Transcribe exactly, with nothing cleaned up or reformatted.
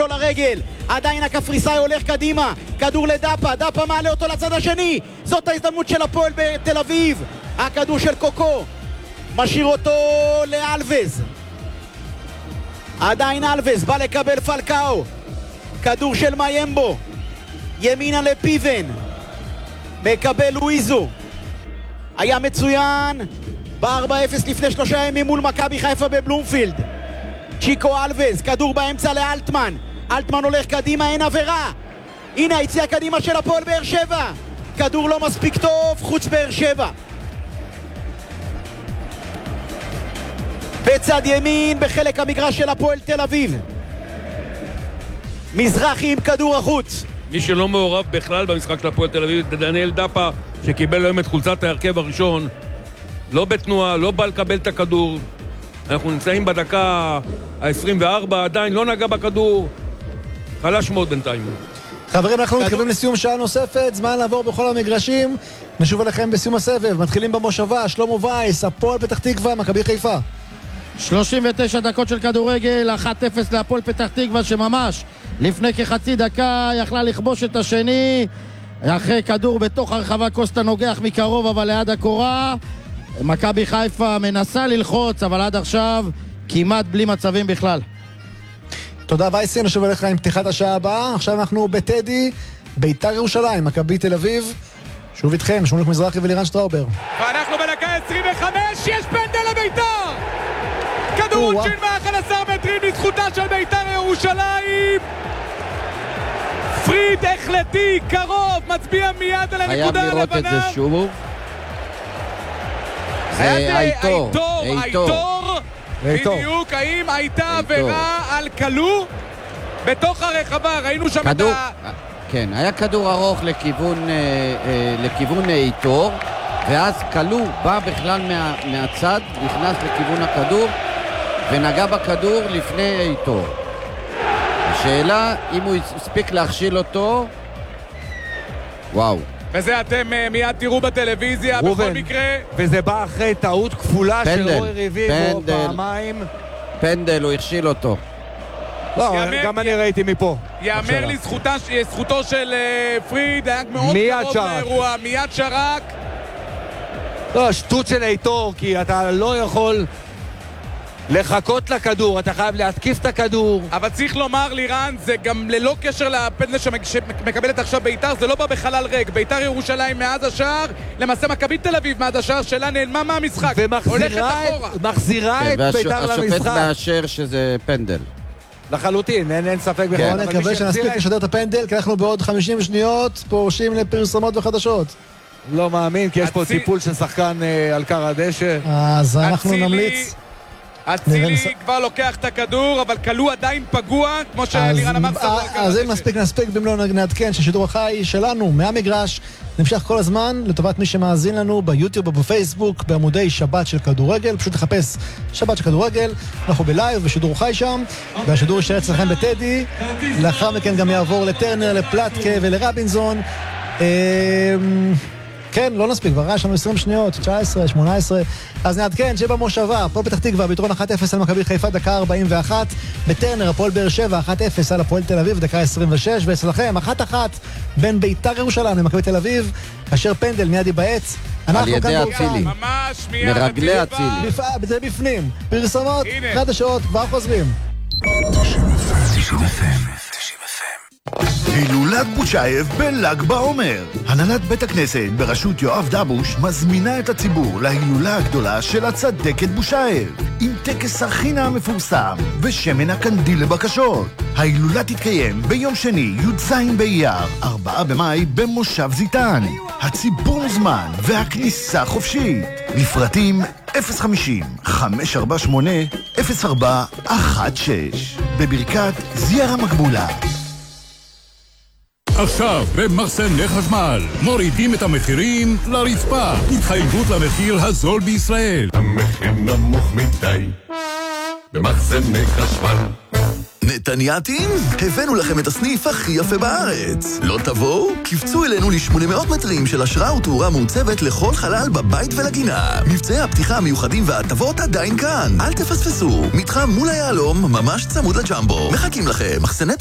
לו לרגל, עדיין הקפריסאי הולך קדימה, כדור לדאפה, דאפה מעלה אותו לצד השני, זאת ההזדמנות של הפועל בתל אביב, הכדור של קוקו משאיר אותו לאלווז, עדיין אלווז בא לקבל פלקאו, כדור של מיימבו, ימינה לפיבן, מקבל לואיזו, היה מצוין ב-ארבע אפס לפני שלושה ימים מול מכבי חיפה בבלומפילד. צ'יקו אלווז, כדור באמצע לאלטמן, אלטמן הולך קדימה, אין עבירה, הנה היציאה קדימה של הפועל באר שבע, כדור לא מספיק טוב, חוץ באר שבע. בצד ימין בחלק המגרש של הפועל תל אביב, מזרחי עם כדור החוץ. מי שלא מעורב בכלל במשחק של הפועל תל אביב, דניאל דאפה, שקיבל היום את חולצת ההרכב הראשון, לא בתנועה, לא בא לקבל את הכדור. אנחנו נמצאים בדקה ה-עשרים וארבע, עדיין לא נגע בכדור, חלש מאוד בינתיים. חברים, אנחנו מתקרבים לסיום שעה נוספת, זמן לעבור בכל המגרשים, נשוב אליכם בסיום הסבב, מתחילים במושבה, שלמה וייס, הפועל פתח תקווה, מכבי חיפה. שלושים ותשע דקות של כדורגל, אחת אפס להפועל פתח תקווה, שממש לפני כחצי דקה יכלה לכבוש את השני, אחרי כדור בתוך הרחבה, קוסטה נוגח מקרוב אבל ליד הקורה. מכבי חיפה מנסה ללחוץ, אבל עד עכשיו כמעט בלי מצבים בכלל. תודה וייסי, נשוב אליך עם פתיחת השעה הבאה. עכשיו אנחנו בטדי, ביתר ירושלים, מכבי תל אביב. שוב איתכם, שמוליק מזרחי ולירן שטראובר. ואנחנו בדקה עשרים וחמש, יש פנדל לביתר! כדור עונשין מאחד עשר מטרים לזכותה של ביתר ירושלים. פריד החלטי, קרוב, מצביע מיד על הנקודה הלבנה. חייב לראות את זה שוב. זה הייתור, הייתור, בדיוק, האם הייתה עבירה על כלו בתוך הרחבה, ראינו שם את ה... כן, היה כדור ארוך לכיוון לכיוון הייתור, ואז כלו בא בכלל מהצד, נכנס לכיוון הכדור, ונגע בכדור לפני הייתור. השאלה, אם הוא הספיק להכשיל אותו, וואו. וזה אתם uh, מיד תראו בטלוויזיה, רובן, בכל מקרה. וזה בא אחרי טעות כפולה פנדל, של רוי רביבו פעמיים. פנדל, הוא הכשיל אותו. לא, יאמר, גם אני ראיתי מפה. יאמר לי זכותה, זכותו של uh, פריד, היה מאוד קרוב לאירוע, מיד שרק. לא, שטות של איתור, כי אתה לא יכול לחכות לכדור, אתה חייב להתקיף את הכדור. אבל צריך לומר לירן, זה גם ללא קשר לפנדל שמקבלת עכשיו ביתר, זה לא בא בחלל ריק. ביתר ירושלים מאז השער, למעשה מכבי תל אביב מאז השער שלה נעלמה מהמשחק, ומחזירה את ביתר למשחק. השופט מאשר שזה פנדל לחלוטין, אין, אין ספק בכלל. בואו נקווה שנספיק לשדר את הפנדל, כי אנחנו בעוד חמישים שניות פורשים לפרסומות וחדשות. לא מאמין, כי יש פה טיפול של שחקן על קר הדשא. אז אנחנו נמליץ. הצילי כבר לוקח את הכדור, אבל כלו עדיין פגוע, כמו שלירן אמר. אז אם נספיק נספיק, במלוא נעדכן ששידור החי שלנו מהמגרש נמשך כל הזמן לטובת מי שמאזין לנו ביוטיוב ובפייסבוק בעמודי שבת של כדורגל, פשוט לחפש שבת של כדורגל, אנחנו בלייב ושידור חי שם, והשידור יישאר אצלכם בטדי, לאחר מכן גם יעבור לטרנר, לפלטקה ולרבינזון. כן, לא נספיק, כבר יש לנו עשרים שניות, תשע עשרה, שמונה עשרה, אז נעדכן שבמושבה, הפועל פתח תקווה, ביתרון אחת אפס על מכבי חיפה, דקה ארבעים ואחת, בטרנר, הפועל באר שבע, אחת אפס על הפועל תל אביב, דקה עשרים ושש, ואצלכם, אחת אחת בין ביתר ירושלים למכבי תל אביב, כאשר פנדל מיד ייבעץ, על ידי אצילי, מרגלי אצילי. זה בפנים, פרסומות, חדשות, כבר חוזרים. הילולת בושאייב בל"ג בעומר. הנהלת בית הכנסת בראשות יואב דבוש מזמינה את הציבור להילולה הגדולה של הצדקת בושאייב, עם טקס החינה המפורסם ושמן הקנדיל לבקשות. ההילולה תתקיים ביום שני, י"ז באייר, ארבעה במאי, במושב זיתן. הציבור מוזמן והכניסה חופשית. לפרטים אפס חמישים, חמש ארבע שמונה, אפס ארבע אחת שש. בברכת זיארה מקבולה. עכשיו במחסני חשמל מורידים את המחירים לרצפה, התחייבות למחיר הזול בישראל. המחיר נמוך מדי במחסני חשמל. נתניאתים, הבאנו לכם את הסניף הכי יפה בארץ. לא תבואו? קפצו אלינו ל-שמונה מאות מטרים של השראה ותאורה מעוצבת לכל חלל בבית ולגינה. מבצעי הפתיחה המיוחדים וההטבות עדיין כאן. אל תפספסו, מתחם מול היעלום, ממש צמוד לג'מבו. מחכים לכם, מחסני